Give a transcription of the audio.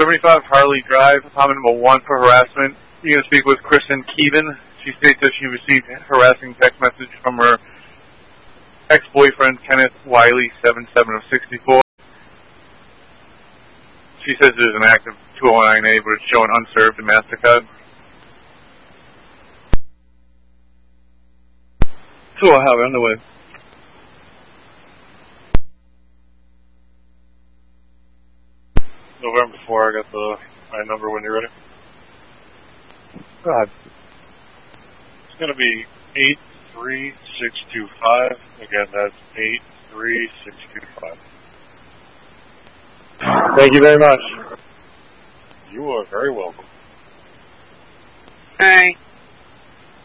75 Harley Drive, comment number 1 for harassment. You're going to speak with Kristen Keevan. She states that she received harassing text message from her ex-boyfriend, Kenneth Wiley, 77 of 64. She says there's an active 209A, but it's showing unserved in MasterCard. 2 I have it underway. November 4, I got my number when you're ready. Go ahead. It's going to be 83625. Again, that's 83625. Thank you very much. You are very welcome. Hi.